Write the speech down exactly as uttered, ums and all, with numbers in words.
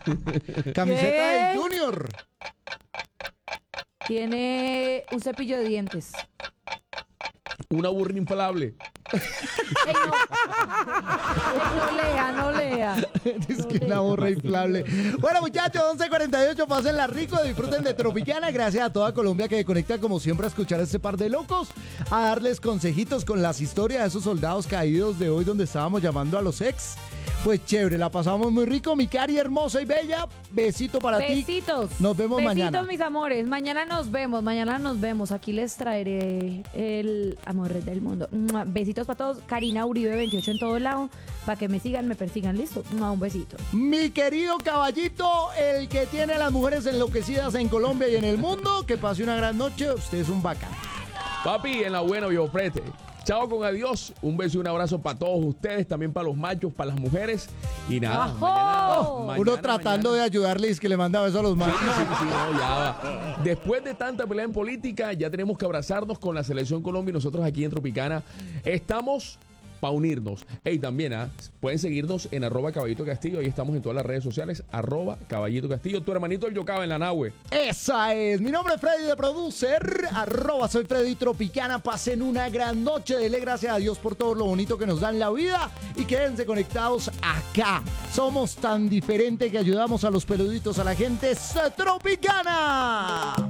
Camiseta ¿Qué? del Junior. Tiene un cepillo de dientes. Una burra inflable. Ey, no. Ey, no lea, no lea. Es No que lea. una borra inflable. Bueno, muchachos, once cuarenta y ocho, pásenla rico, disfruten de Tropicana. Gracias a toda Colombia que conecta como siempre a escuchar a este par de locos, a darles consejitos con las historias de esos soldados caídos de hoy donde estábamos llamando a los ex. Pues chévere, la pasamos muy rico. Mi cari hermosa y bella, besito para ti. Besitos. Nos vemos Besitos, mañana. mis amores. Mañana nos vemos, mañana nos vemos. Aquí les traeré el amor del mundo. Mua. Besitos para todos. Karina Uribe veintiocho en todo lado. Para que me sigan, me persigan. Listo. Mua, un besito. Mi querido caballito, el que tiene a las mujeres enloquecidas en Colombia y en el mundo, que pase una gran noche. Usted es un bacán. Papi, en la buena, viejo prete. Chao con adiós. Un beso y un abrazo para todos ustedes, también para los machos, para las mujeres. Y nada, ¡Ajo! mañana, mañana, Uno tratando mañana. de ayudarles que le manda besos a los Sí, machos. sí, sí, no, ya va. Después de tanta pelea en política, ya tenemos que abrazarnos con la Selección Colombia y nosotros aquí en Tropicana estamos para unirnos. Ey, también, ¿ah? Pueden seguirnos en arroba Caballito Castillo. Ahí estamos en todas las redes sociales, arroba Caballito Castillo. Tu hermanito el Yocaba en la nahue. Esa es. Mi nombre es Freddy de Producer. Arroba soy Freddy Tropicana. Pasen una gran noche. Dele gracias a Dios por todo lo bonito que nos da en la vida. Y quédense conectados acá. Somos tan diferentes que ayudamos a los peluditos, a la gente. ¡Tropicana!